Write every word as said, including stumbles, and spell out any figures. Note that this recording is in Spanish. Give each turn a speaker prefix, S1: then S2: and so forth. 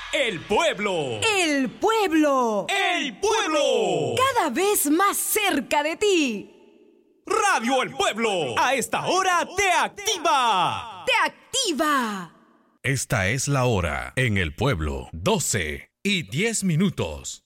S1: El pueblo.
S2: El pueblo.
S1: El pueblo.
S2: Cada vez más cerca de ti.
S1: Radio El Pueblo. A esta hora te activa.
S2: Te activa.
S3: Esta es la hora en El Pueblo. doce y diez minutos.